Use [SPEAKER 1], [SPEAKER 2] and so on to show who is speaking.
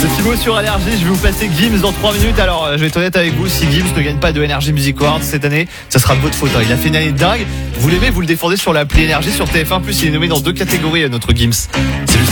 [SPEAKER 1] Thibaut sur Allergie, je vais vous passer Gims dans 3 minutes. Alors je vais être honnête avec vous, si Gims ne gagne pas de Energy Music Awards cette année, ça sera de votre faute. Il a fait une année dingue. Vous l'aimez, vous le défendez sur l'appli Énergie sur TF1+, il est nommé dans 2 catégories, notre Gims. C'est juste